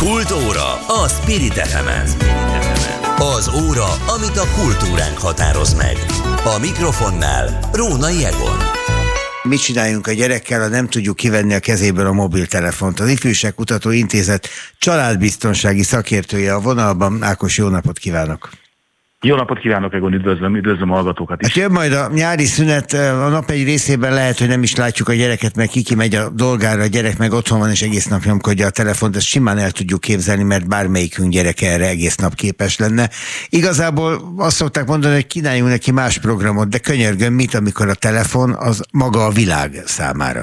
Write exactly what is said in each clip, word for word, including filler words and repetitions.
Kultúra a Spirit ef emen. Az óra, amit a kultúránk határoz meg. A mikrofonnál Rónai Egon. Mit csináljunk a gyerekkel, ha nem tudjuk kivenni a kezéből a mobiltelefont? Az Ifjúságkutató Intézet családbiztonsági szakértője a vonalban. Ákos, jó napot kívánok! Jó napot kívánok, Egon, üdvözlöm, üdvözlöm a hallgatókat is. Hát jön majd a nyári szünet, a nap egy részében lehet, hogy nem is látjuk a gyereket, mert kiki megy a dolgára, a gyerek meg otthon van és egész nap nyomkodja a telefont, ezt simán el tudjuk képzelni, mert bármelyikünk gyerek erre egész nap képes lenne. Igazából azt szokták mondani, hogy kínáljunk neki más programot, de könyörgöm, mit, amikor a telefon az maga a világ számára.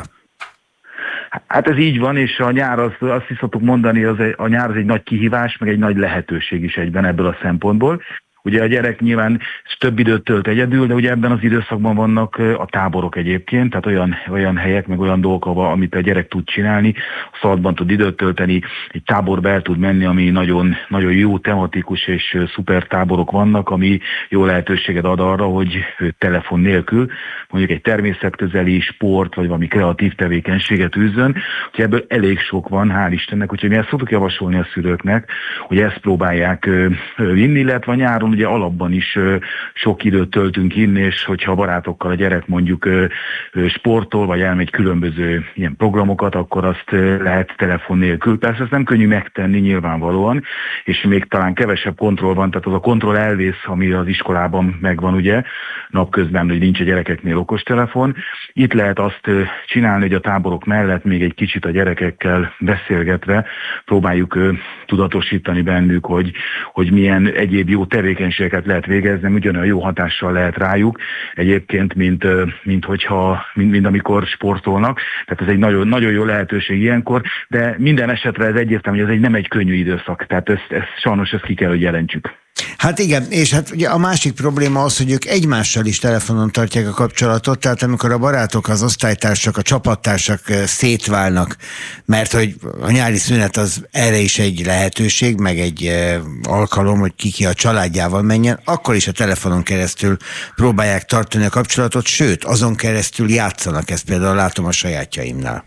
Hát ez így van, és a nyár, az, azt is szoktuk mondani, az egy, a nyár az egy nagy kihívás, meg egy nagy lehetőség is egyben ebből a szempontból. Ugye a gyerek nyilván több időt tölt egyedül, de ugye ebben az időszakban vannak a táborok egyébként, tehát olyan, olyan helyek, meg olyan dolgok, amit a gyerek tud csinálni, a szabadban tud időt tölteni, egy táborba el tud menni, ami nagyon, nagyon jó, tematikus és szuper táborok vannak, ami jó lehetőséget ad arra, hogy telefon nélkül mondjuk egy természetközeli sport, vagy valami kreatív tevékenységet űzzön. Úgyhogy ebből elég sok van, hál' Istennek, úgyhogy mi ezt szoktuk javasolni a szülőknek, hogy ezt próbálják vinni, illetve a nyáron ugye alapban is sok időt töltünk inni, és hogyha a barátokkal a gyerek mondjuk sportol, vagy elmegy különböző ilyen programokat, akkor azt lehet telefon nélkül. Persze ezt nem könnyű megtenni nyilvánvalóan, és még talán kevesebb kontroll van, tehát az a kontroll elvész, ami az iskolában megvan ugye, napközben, hogy nincs a gyerekeknél okostelefon. Itt lehet azt csinálni, hogy a táborok mellett még egy kicsit a gyerekekkel beszélgetve próbáljuk tudatosítani bennük, hogy, hogy milyen egyéb jó tevékenységeket lehet végezni, ugyanolyan jó hatással lehet rájuk egyébként, mint, mint, hogyha, mint, mint amikor sportolnak. Tehát ez egy nagyon, nagyon jó lehetőség ilyenkor, de minden esetre ez egyértelmű, hogy ez egy nem egy könnyű időszak. Tehát ezt, ezt, sajnos ezt ki kell, hogy jelentsük. Hát igen, és hát ugye a másik probléma az, hogy ők egymással is telefonon tartják a kapcsolatot, tehát amikor a barátok, az osztálytársak, a csapattársak szétválnak, mert hogy a nyári szünet az erre is egy lehetőség, meg egy alkalom, hogy ki-ki a családjával menjen, akkor is a telefonon keresztül próbálják tartani a kapcsolatot, sőt, azon keresztül játszanak, ezt például látom a sajátjaimnál.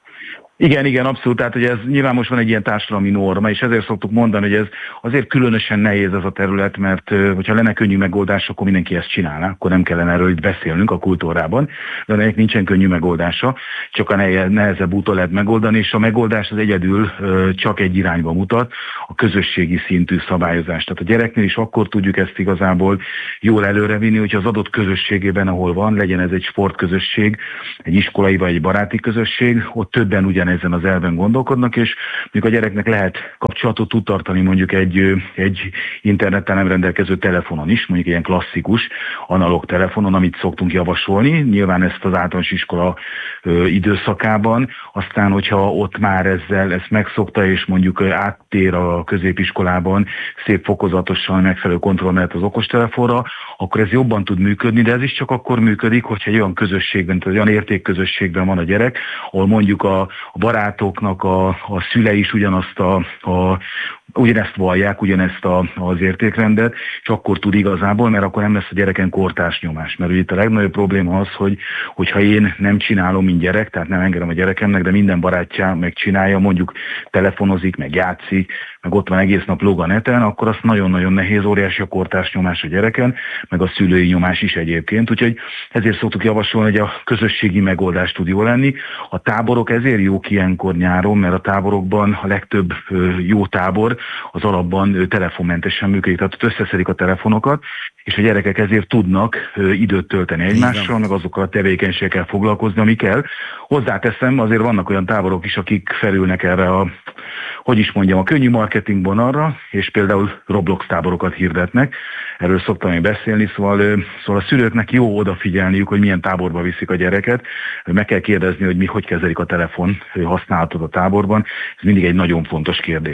Igen, igen, abszolút. Tehát, hogy ez nyilván most van egy ilyen társadalmi norma, és ezért szoktuk mondani, hogy ez azért különösen nehéz ez a terület, mert hogyha lenne könnyű megoldás, akkor mindenki ezt csinálná, akkor nem kellene erről itt beszélnünk a kultúrában, de ennek nincsen könnyű megoldása, csak a nehezebb úton lehet megoldani, és a megoldás az egyedül csak egy irányba mutat, a közösségi szintű szabályozás. Tehát a gyereknél is akkor tudjuk ezt igazából jól előrevinni, hogyha az adott közösségében, ahol van, legyen ez egy sportközösség, egy iskolai vagy egy baráti közösség, ott többen ugyan ezen az elven gondolkodnak, és mondjuk a gyereknek lehet kapcsolatot tud tartani mondjuk egy, egy internettel nem rendelkező telefonon is, mondjuk ilyen klasszikus analóg telefonon, amit szoktunk javasolni, nyilván ezt az általános iskola ö, időszakában, aztán hogyha ott már ezzel ezt megszokta, és mondjuk áttér a középiskolában szép fokozatosan megfelelő kontroll mellett az okostelefonra, akkor ez jobban tud működni, de ez is csak akkor működik, hogyha egy olyan közösségben, tehát olyan értékközösségben van a gyerek, ahol mondjuk a, a barátoknak a, a szülei is ugyanazt a, a ugyanezt vallják, ugyanezt a, az értékrendet, és akkor tud igazából, mert akkor nem lesz a gyereken kortárs nyomás. Mert ugye itt a legnagyobb probléma az, hogy hogyha én nem csinálom, mint gyerek, tehát nem engedem a gyerekemnek, de minden barátja megcsinálja, mondjuk telefonozik, meg játszik, meg ott van egész nap lóg a neten, akkor azt nagyon-nagyon nehéz, óriási a kortárs nyomás a gyereken, meg a szülői nyomás is egyébként. Úgyhogy ezért szoktuk javasolni, hogy a közösségi megoldás tud jó lenni. A táborok ezért jók ilyenkor nyáron, mert a táborokban a legtöbb jó tábor az alapban telefonmentesen működik, tehát összeszedik a telefonokat, és a gyerekek ezért tudnak időt tölteni egymással, meg azokkal a tevékenységekkel foglalkozni, ami kell. Hozzáteszem, azért vannak olyan táborok is, akik felülnek erre a, hogy is mondjam, a könnyű marketing vonalra, és például Roblox táborokat hirdetnek. Erről szoktam én beszélni, szóval, szóval a szülőknek jó odafigyelniük, hogy milyen táborba viszik a gyereket. Meg kell kérdezni, hogy mi hogy kezelik a telefon használatot a táborban. Ez mindig egy nagyon fontos kérdés.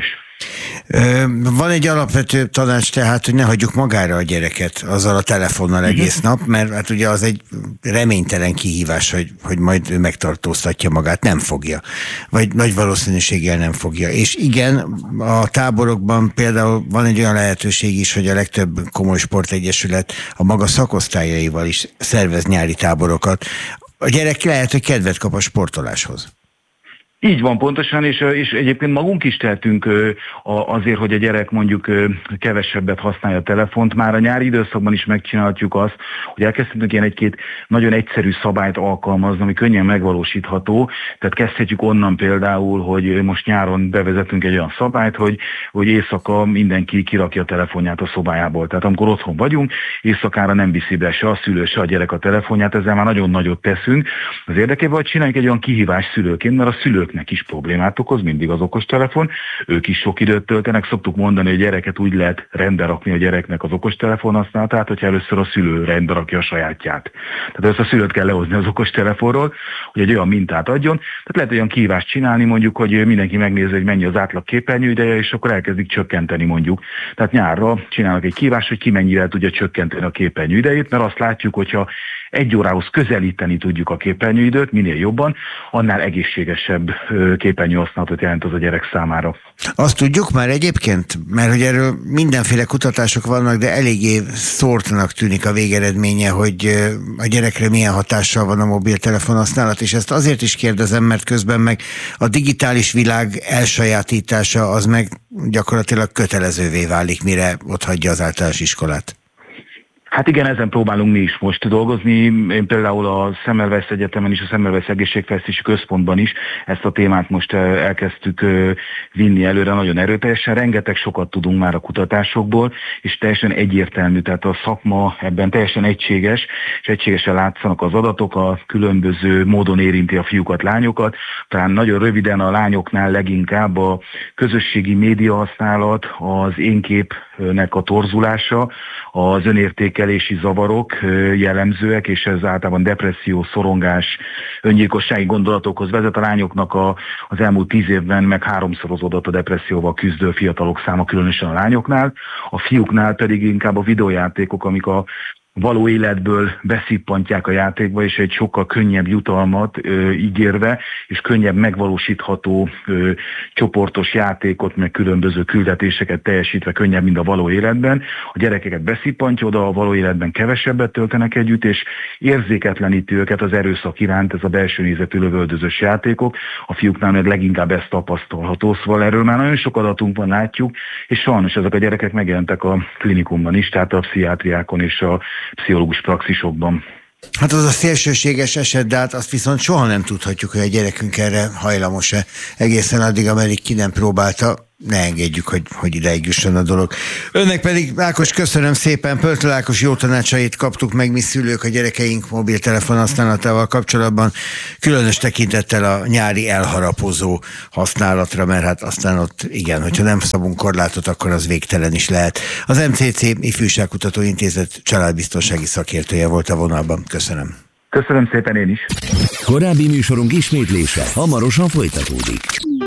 Van egy alapvető tanács tehát, hogy ne hagyjuk magára a gyereket azzal a telefonnal egész nap, mert hát ugye az egy reménytelen kihívás, hogy, hogy majd ő megtartóztatja magát, nem fogja. Vagy nagy valószínűséggel nem fogja. És igen, a táborokban például van egy olyan lehetőség is, hogy a legtöbb komoly sportegyesület a maga szakosztályaival is szervez nyári táborokat. A gyerek lehet, hogy kedvet kap a sportoláshoz. Így van pontosan, és, és egyébként magunk is tehetünk azért, hogy a gyerek mondjuk kevesebbet használja a telefont. Már a nyári időszakban is megcsinálhatjuk azt, hogy elkezdhetünk ilyen egy-két nagyon egyszerű szabályt alkalmazni, ami könnyen megvalósítható. Tehát kezdhetjük onnan például, hogy most nyáron bevezetünk egy olyan szabályt, hogy, hogy éjszaka mindenki kirakja a telefonját a szobájából. Tehát amikor otthon vagyunk, éjszakára nem viszi be se a szülő, se a gyerek a telefonját, ezzel már nagyon nagyot teszünk. Az érdekében, hogy csináljunk egy olyan kihívás szülőként, mert a szülőknek is problémát okoz mindig az okostelefon, ők is sok időt töltenek, szoktuk mondani, hogy a gyereket úgy lehet rendbe rakni a gyereknek az okostelefon használatát, hogyha először a szülő rendbe rakja a sajátját. Tehát először a szülőt kell lehozni az okostelefonról, hogy egy olyan mintát adjon. Tehát lehet olyan kihívást csinálni, mondjuk, hogy mindenki megnézi, hogy mennyi az átlag képernyőideje, és akkor elkezdik csökkenteni mondjuk. Tehát nyárra csinálnak egy kihívást, hogy ki mennyire tudja csökkenteni a képernyőidejét, mert azt látjuk, hogyha egy órához közelíteni tudjuk a képernyőidőt, minél jobban, annál egészségesebb képernyőhasználatot jelent az a gyerek számára. Azt tudjuk már egyébként, mert hogy erről mindenféle kutatások vannak, de eléggé szórtnak tűnik a végeredménye, hogy a gyerekre milyen hatással van a mobiltelefon használat, és ezt azért is kérdezem, mert közben meg a digitális világ elsajátítása az meg gyakorlatilag kötelezővé válik, mire otthagyja az általános iskolát. Hát igen, ezen próbálunk mi is most dolgozni. Én például a Semmelweis Egyetemen és a Semmelweis Egészségfejlesztési Központban is ezt a témát most elkezdtük vinni előre nagyon erőteljesen. Rengeteg sokat tudunk már a kutatásokból, és teljesen egyértelmű, tehát a szakma ebben teljesen egységes, és egységesen látszanak az adatok, a különböző módon érinti a fiúkat, lányokat. Talán nagyon röviden a lányoknál leginkább a közösségi média használat, az énképnek a torzulása, az önértékelési zavarok jellemzőek, és ez általában depresszió, szorongás, öngyilkossági gondolatokhoz vezet. A lányoknak a, az elmúlt tíz évben meg háromszorozódott a depresszióval küzdő fiatalok száma, különösen a lányoknál. A fiúknál pedig inkább a videójátékok, amik a való életből beszippantják a játékba, és egy sokkal könnyebb jutalmat ö, ígérve, és könnyebb megvalósítható ö, csoportos játékot, meg különböző küldetéseket teljesítve könnyebb, mint a való életben. A gyerekeket beszippantja oda, a való életben kevesebbet töltenek együtt, és érzéketleníti őket az erőszak iránt, ez a belső nézetű lövöldözős játékok. A fiúknál meg leginkább ezt tapasztalható, szóval erről már nagyon sok adatunk van, látjuk, és sajnos ezek a gyerekek megjelentek a klinikumban is, tehát a pszichiátriákon és a pszichológus praxisokban. Hát az a szélsőséges eset, de hát azt viszont soha nem tudhatjuk, hogy a gyerekünk erre hajlamos-e. Egészen addig, ameddig ki nem próbálta, ne engedjük, hogy, hogy ideig jusson a dolog. Önnek pedig, Ákos, köszönöm szépen, Pöltl Ákos jó tanácsait kaptuk meg mi szülők a gyerekeink mobiltelefon használatával kapcsolatban, különös tekintettel a nyári elharapozó használatra, mert hát aztán ott igen, hogyha nem szabunk korlátot, akkor az végtelen is lehet. Az em cé cé Ifjúságkutató Intézet családbiztonsági szakértője volt a vonalban. Köszönöm. Köszönöm szépen én is. Korábbi műsorunk ismétlése hamarosan folytatódik.